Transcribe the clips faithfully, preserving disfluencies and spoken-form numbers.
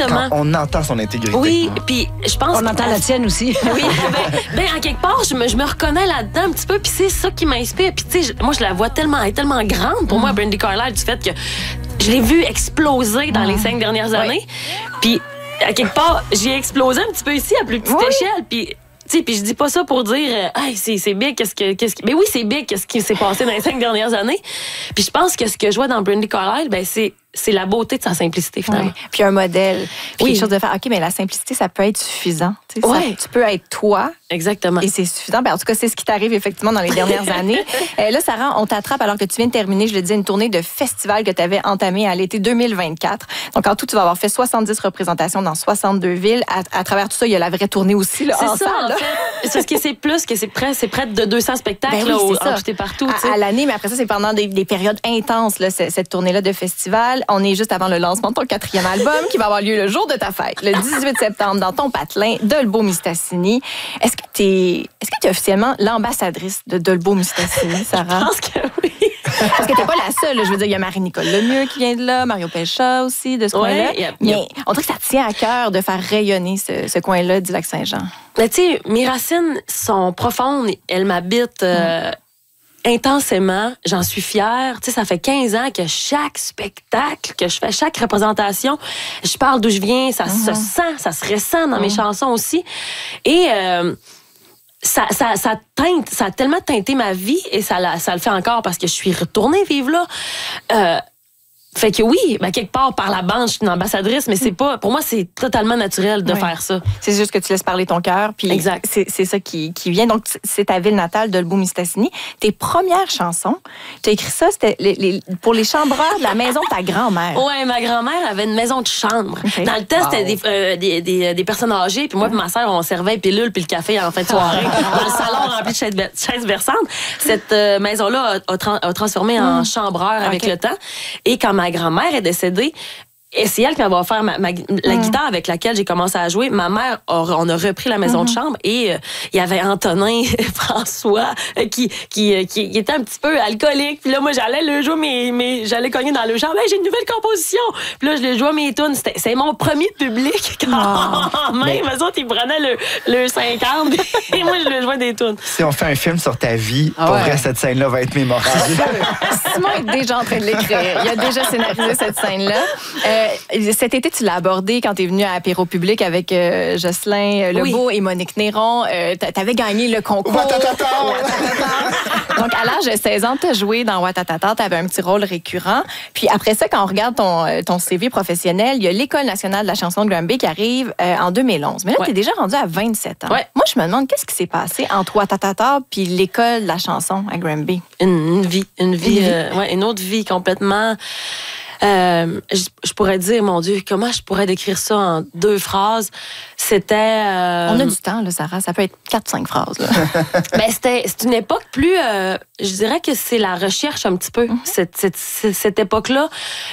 Exactement. Quand on entend son intégrité. Oui, puis je pense... On entend la tienne aussi. Oui, ben, ben, en quelque part, je me, je me reconnais là-dedans un petit peu, puis c'est ça qui m'inspire. Puis tu sais, moi, je la vois tellement, elle est tellement grande pour mm. moi, Brandi Carlile, du fait que je l'ai vue exploser dans mm. les cinq dernières années. Puis, à quelque part, j'ai explosé un petit peu ici, à plus petite oui. échelle, puis... Tu sais, puis je dis pas ça pour dire euh, hey, c'est, c'est big, qu'est-ce que. Qu'est-ce que... Mais oui, c'est big, qu'est-ce qui s'est passé dans les cinq dernières années. Puis je pense que ce que je vois dans Brandi Carlile, ben, c'est, c'est la beauté de sa simplicité, finalement. Ouais. Puis un modèle. Puis oui. quelque chose de faire. OK, mais la simplicité, ça peut être suffisant. Ouais. Ça, tu peux être toi. Exactement. Et c'est suffisant. Ben, en tout cas, c'est ce qui t'arrive effectivement dans les dernières années. Euh, là, Sarah, on t'attrape alors que tu viens de terminer, je le disais, une tournée de festival que tu avais entamée à l'été deux mille vingt-quatre. Donc, en tout, tu vas avoir fait soixante-dix représentations dans soixante-deux villes. À, à travers tout ça, il y a la vraie tournée aussi. Là, c'est en ça, salle, en là. fait. C'est ce que c'est plus, que c'est près, c'est près de deux cents spectacles ben oui, là, au, ça. tout et partout. À, à l'année, mais après ça, c'est pendant des, des périodes intenses, là, cette, cette tournée-là de festival. On est juste avant le lancement de ton quatrième album qui va avoir lieu le jour de ta fête, le dix-huit septembre, dans ton patelin, Dolbeau-Mistassini. Est-ce que tu es, est-ce que tu es officiellement l'ambassadrice de Dolbeau-Mistassini, Sarah? Je pense que oui. Parce que t'es pas la seule. Là. Je veux dire, il y a Marie-Nicole Lemieux qui vient de là, Mario Pelcha aussi, de ce ouais, coin-là. Y a, y a... Mais on dirait que ça te tient à cœur de faire rayonner ce, ce coin-là du Lac-Saint-Jean. Mais tu sais, mes racines sont profondes. Elles m'habitent euh, mm. intensément. J'en suis fière. Tu sais, ça fait quinze ans que chaque spectacle que je fais, chaque représentation, je parle d'où je viens. Ça mm-hmm. se sent, ça se ressent dans mm. mes chansons aussi. Et... Euh, Ça, ça, ça teinte, ça a tellement teinté ma vie et ça, ça le fait encore parce que je suis retournée vivre là. Euh, Fait que oui, ben quelque part, par la bande, je suis une ambassadrice, mais c'est pas, pour moi, c'est totalement naturel de ouais. faire ça. C'est juste que tu laisses parler ton cœur, puis exact. C'est, c'est ça qui, qui vient. Donc, c'est ta ville natale, Dolbeau-Mistassini. Tes premières chansons, tu as écrit ça, c'était les, les, pour les chambreurs de la maison de ta grand-mère. Oui, ma grand-mère avait une maison de chambre. Okay. Dans le temps, wow. c'était des, euh, des, des, des personnes âgées, puis moi et ma sœur, on servait pilule puis le café en fin de soirée dans le salon rempli de chaises, chaises berçantes. Cette euh, maison-là a, a, tra- a transformé mm. en chambreur okay. avec le temps. Et quand ma grand-mère est décédée, et c'est elle qui va faire ma, ma, la mm. guitare avec laquelle j'ai commencé à jouer. Ma mère, a, on a repris la maison mm-hmm. de chambre et il euh, y avait Antonin François euh, qui, qui, qui, qui était un petit peu alcoolique. Puis là, moi, j'allais le jouer, mais, mais j'allais cogner dans le chambre. Hey, j'ai une nouvelle composition. Puis là, je le jouais mes tunes. C'était, c'est mon premier public quand oh. même. Mais... eux autres, ils prenaient le, le cinquante et moi, je le jouais des tunes. Si on fait un film sur ta vie, ah pour ouais. vrai, cette scène-là va être mémorable. Simon est déjà en train de l'écrire. Il a déjà scénarisé cette scène-là. Euh, Cet été, tu l'as abordé quand tu es venu à Apéro Public avec euh, Jocelyn Lebeau oui. et Monique Néron. Euh, tu avais gagné le concours. Ouattatata! Donc, à l'âge de seize ans, tu as joué dans Ouattatata. Tu avais un petit rôle récurrent. Puis après ça, quand on regarde ton, ton C V professionnel, il y a l'École nationale de la chanson de Granby qui arrive euh, en deux mille onze. Mais là, ouais. tu es déjà rendu à vingt-sept ans. Ouais. Moi, je me demande, qu'est-ce qui s'est passé entre Ouattatata puis l'École de la chanson à Granby? Une, une vie. Une vie. Une, euh, ouais, une autre vie complètement... Euh, je, je pourrais dire, mon Dieu, comment je pourrais décrire ça en deux phrases? C'était... Euh... On a du temps, là, Sarah. Ça peut être quatre cinq phrases. Là. Ben, c'était, c'est une époque plus... Euh, je dirais que c'est la recherche un petit peu, mm-hmm. cette, cette, cette époque-là.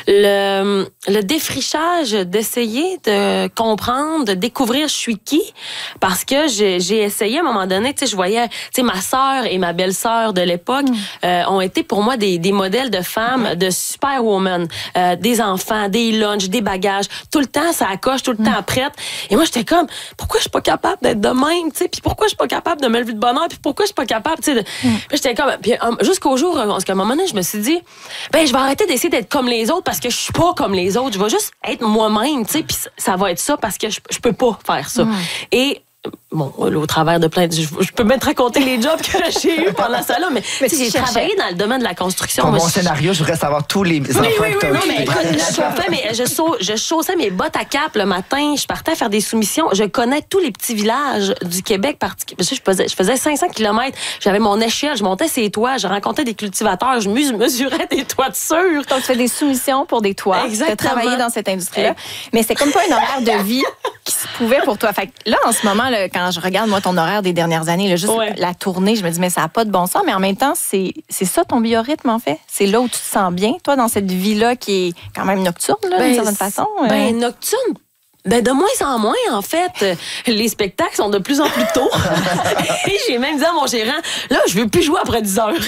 Le, le défrichage, d'essayer de comprendre, de découvrir je suis qui. Parce que j'ai, j'ai essayé à un moment donné, tu sais, je voyais... Tu sais, ma sœur et ma belle-sœur de l'époque mm. euh, ont été pour moi des, des modèles de femmes, mm-hmm. de superwoman. Euh, des enfants, des lunchs, des bagages. Tout le temps, ça accroche, tout le mm. temps prête. Et moi, j'étais comme, pourquoi je suis pas capable d'être de même, tu sais? Puis pourquoi je suis pas capable de me lever de bonne heure? Puis pourquoi je suis pas capable, tu sais? De... Mm. Puis j'étais comme, puis um, jusqu'au jour, parce qu'à un moment donné, je me suis dit, ben, je vais arrêter d'essayer d'être comme les autres parce que je suis pas comme les autres. Je vais juste être moi-même, tu sais? Puis ça va être ça parce que je, je peux pas faire ça. Mm. Et bon, là, au travers de plein de... Je, je peux même te raconter les jobs que j'ai eus pendant ça, là, mais, mais j'ai cherchais. travaillé dans le domaine de la construction. Pour moi, mon je... scénario, je voudrais savoir tous les oui, enfants oui, que oui, t'as oui, mais écoute, je, chauffais, mais je, sau, je chaussais mes bottes à cap le matin, je partais à faire des soumissions. Je connais tous les petits villages du Québec. Parce que je faisais, je faisais cinq cents kilomètres, j'avais mon échelle, je montais ces toits, je rencontrais des cultivateurs, je mesurais des toitures. Donc, tu fais des soumissions pour des toits. Exactement. Tu as travaillé dans cette industrie-là. Mais c'est comme pas un horaire de vie qui se pouvait pour toi. Fait que là, en ce moment, là, quand je regarde, moi, ton horaire des dernières années, là, juste ouais. la tournée, je me dis, mais ça n'a pas de bon sens. Mais en même temps, c'est, c'est ça ton biorhythme, en fait? C'est là où tu te sens bien, toi, dans cette vie-là qui est quand même nocturne, là, ben, d'une certaine façon? Ben, euh... nocturne. Ben, de moins en moins, en fait. Les spectacles sont de plus en plus tôt. Et j'ai même dit à mon gérant, là, je veux plus jouer après dix heures.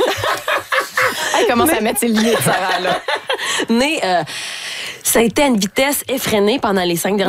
Elle commence mais... à mettre ses limites, Sarah, là. Mais, euh, ça a été à une vitesse effrénée pendant les cinq dernières